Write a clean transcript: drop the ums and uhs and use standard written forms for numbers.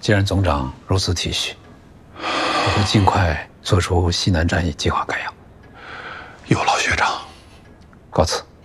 既然总长如此体恤，我会尽快做出西南战役计划改样。 有劳学长。 告辞。